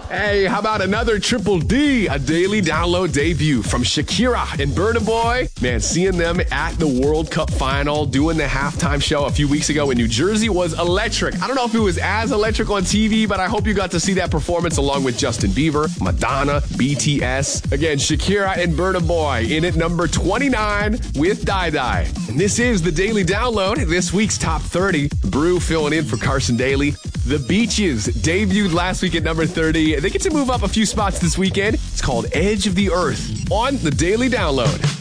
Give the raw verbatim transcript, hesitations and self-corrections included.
Hey, how about another Triple D, a daily download debut from Shakira and Burna Boy? Man, seeing them at the World Cup final, doing the halftime show a few weeks ago in New Jersey was electric. I don't know if it was as electric on T V, but I hope you got to see that performance along with Justin Bieber, Madonna, B T S. Again, Shakira and Burna Boy in at number twenty-nine with Die Die. And this is the Daily Download, this week's top thirty. Brew filling in for Carson Daly. The Beaches debuted last week at number thirty. They get to move up a few spots this weekend. It's called Edge of the Earth on the Daily Download.